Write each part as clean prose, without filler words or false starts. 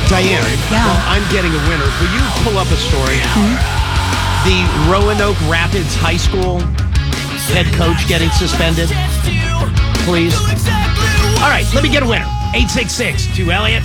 Diane, Yeah. well, I'm getting a winner. Will you pull up a story? The Roanoke Rapids High School head coach getting suspended, please. All right, let me get a winner. 866-2-ELLIOT.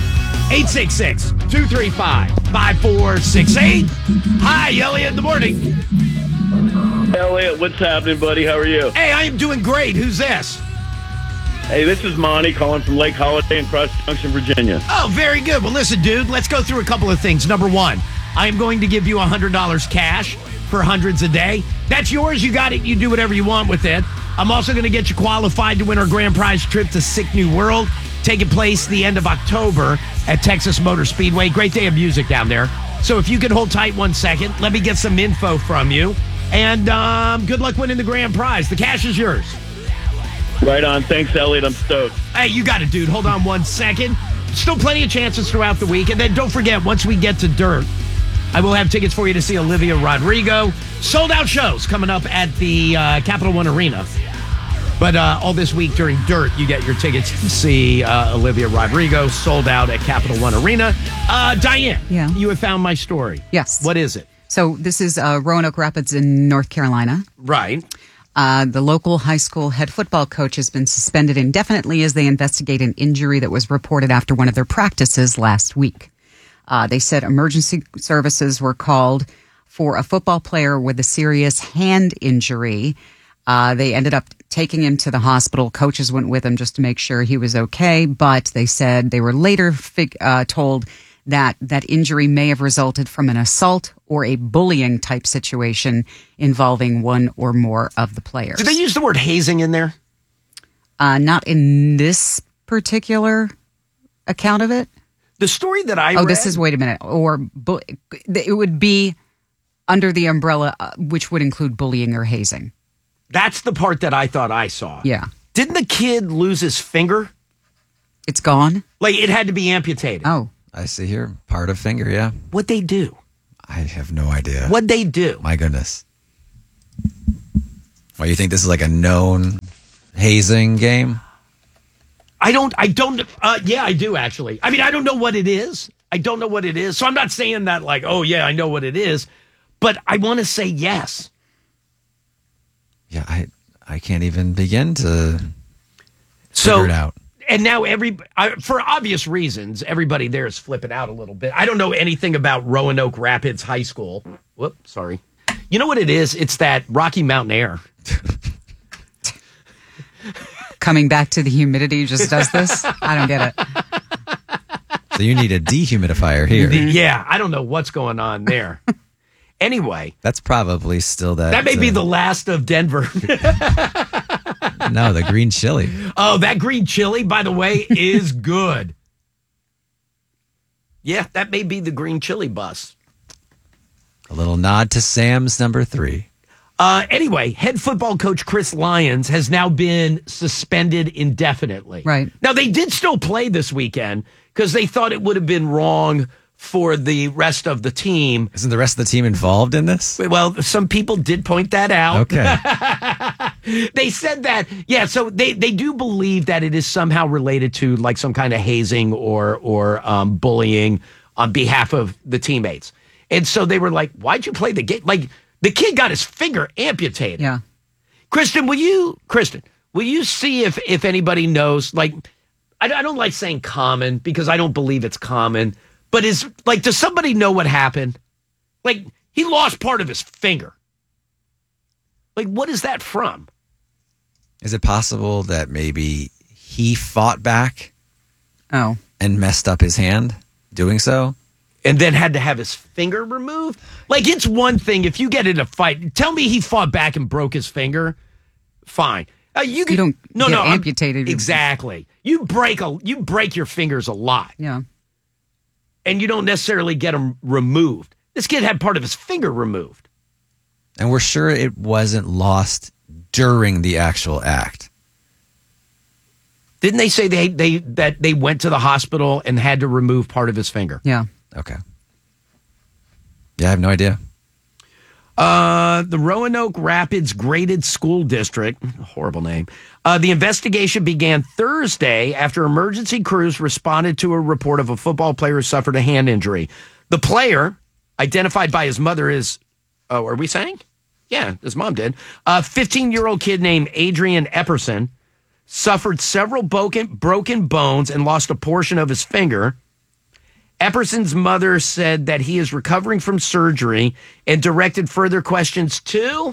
866-235-5468. Hi, Elliot. Good morning. Elliot, what's happening, buddy? How are you? Hey, I am doing great. Who's this? Hey, this is Monty calling from Lake Holiday in Cross Junction, Virginia. Oh, very good. Well, listen, dude, let's go through a couple of things. Number one, I am going to give you $100 cash for hundreds a day. That's yours. You got it. You do whatever you want with it. I'm also going to get you qualified to win our grand prize trip to Sick New World, taking place the end of October at Texas Motor Speedway. Great day of music down there. So if you could hold tight 1 second, let me get some info from you. And good luck winning the grand prize. The cash is yours. Right on. Thanks, Elliot. I'm stoked. Hey, you got it, dude. Hold on 1 second. Still plenty of chances throughout the week. And then don't forget, once we get to Dirt, I will have tickets for you to see Olivia Rodrigo. Sold out shows coming up at the Capital One Arena. But all this week during Dirt, you get your tickets to see Olivia Rodrigo sold out at Capital One Arena. Diane, Yeah. You have found my story. Yes. What is it? So this is Roanoke Rapids in North Carolina. Right. The local high school head football coach has been suspended indefinitely as they investigate an injury that was reported after one of their practices last week. They said emergency services were called for a football player with a serious hand injury. They ended up taking him to the hospital. Coaches went with him just to make sure he was okay, but they said they were later told that injury may have resulted from an assault or a bullying type situation involving one or more of the players. Did they use the word hazing in there? Not in this particular account of it. The story that I read... Oh, this is, wait a minute. It would be under the umbrella, which would include bullying or hazing. That's the part that I thought I saw. Yeah. Didn't the kid lose his finger? It's gone? Like, it had to be amputated. Oh. I see here, part of finger, yeah. What'd they do? I have no idea. What'd they do? My goodness. Well, you think this is like a known hazing game? Yeah, I do actually. I mean, I don't know what it is. I don't know what it is. So I'm not saying that like, oh yeah, I know what it is. But I want to say yes. Yeah, I can't even begin to figure it out. And now for obvious reasons, everybody there is flipping out a little bit. I don't know anything about Roanoke Rapids High School. Whoops, sorry. You know what it is? It's that Rocky Mountain air. Coming back to the humidity just does this? I don't get it. So you need a dehumidifier here. Yeah, I don't know what's going on there. Anyway. That's probably still that. That may be the last of Denver. No, the green chili. Oh, that green chili, by the way, is good. Yeah, that may be the green chili bus. A little nod to Sam's number 3. Anyway, head football coach Chris Lyons has now been suspended indefinitely. Right. Now, they did still play this weekend because they thought it would have been wrong for the rest of the team. Isn't the rest of the team involved in this? Well, some people did point that out. Okay. They said that, yeah, so they do believe that it is somehow related to like some kind of hazing or bullying on behalf of the teammates. And so they were like, why'd you play the game? Like, the kid got his finger amputated. Yeah. Kristen, will you see if anybody knows, like, I don't like saying common because I don't believe it's common, but does somebody know what happened? Like, he lost part of his finger. Like, what is that from? Is it possible that maybe he fought back Oh. and messed up his hand doing so? And then had to have his finger removed? Like, it's one thing if you get in a fight. Tell me he fought back and broke his finger. Fine. You don't get amputated. Exactly. You break your fingers a lot. Yeah. And you don't necessarily get them removed. This kid had part of his finger removed. And we're sure it wasn't lost during the actual act. Didn't they say that they went to the hospital and had to remove part of his finger? Yeah. Okay. Yeah, I have no idea. The Roanoke Rapids Graded School District, horrible name. The investigation began Thursday after emergency crews responded to a report of a football player who suffered a hand injury. The player, identified by his mother, is, are we saying? Yeah, his mom did. A 15-year-old kid named Adrian Epperson suffered several broken bones and lost a portion of his finger. Epperson's mother said that he is recovering from surgery and directed further questions to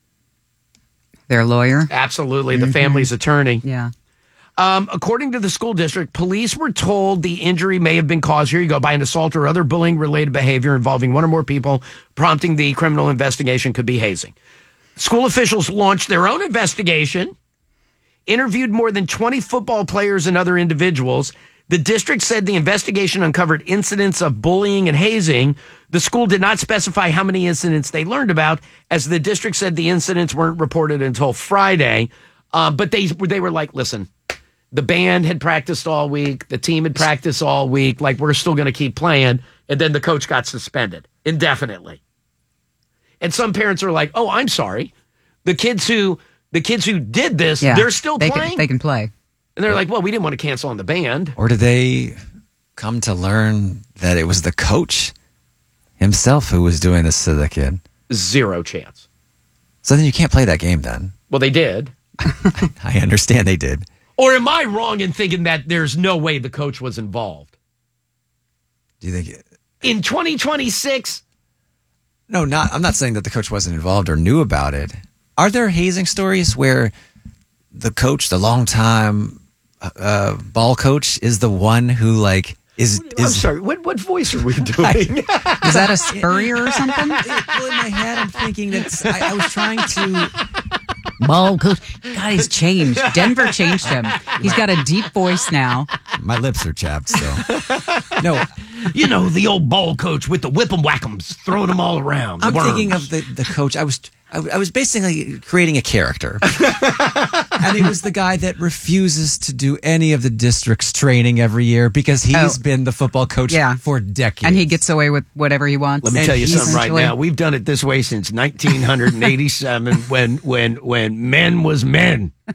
Their lawyer? absolutely the family's attorney. Yeah. According to the school district, police were told the injury may have been caused, here you go, by an assault or other bullying-related behavior involving one or more people, prompting the criminal investigation could be hazing. School officials launched their own investigation, interviewed more than 20 football players and other individuals. The district said the investigation uncovered incidents of bullying and hazing. The school did not specify how many incidents they learned about, as the district said the incidents weren't reported until Friday. But they were like, listen, the band had practiced all week. The team had practiced all week. Like, we're still going to keep playing. And then the coach got suspended indefinitely. And some parents are like, oh, I'm sorry. The kids who did this, they're still playing? They can play. And they're like, well, we didn't want to cancel on the band. Or did they come to learn that it was the coach himself who was doing this to the kid? Zero chance. So then you can't play that game then. Well, they did. I understand they did. Or am I wrong in thinking that there's no way the coach was involved? Do you think In 2026? No, I'm not saying that the coach wasn't involved or knew about it. Are there hazing stories where the coach, the longtime ball coach, is the one who is? I'm sorry. What voice are we doing? Is that a Spurrier or something? Well, in my head, I'm thinking that I was trying to. Ball coach. God, he's changed. Denver changed him. He's got a deep voice now. My lips are chapped still. No, You know, the old ball coach with the whip 'em whack 'ems, throwing them all around. I'm Worms. thinking of the coach. I was basically creating a character. And it was the guy that refuses to do any of the district's training every year because he's been the football coach for decades. And he gets away with whatever he wants. Let me tell you something right Essentially. now. We've done it this way since 1987 when men was men.